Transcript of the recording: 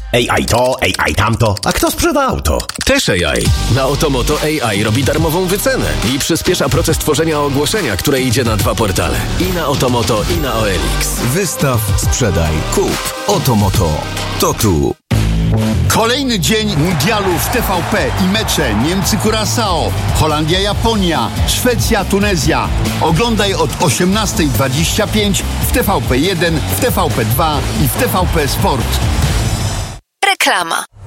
AI to, AI tamto. A kto sprzeda auto? Też AI. Na Otomoto AI robi darmową wycenę i przyspiesza proces tworzenia ogłoszenia, które idzie na 2 portale. I na Otomoto, i na OLX. Wystaw, sprzedaj, kup. Otomoto. To tu. Kolejny dzień mundialu w TVP i mecze Niemcy-Curaçao, Holandia-Japonia, Szwecja-Tunezja. Oglądaj od 18:25 w TVP1, w TVP2 i w TVP Sport. Reklama.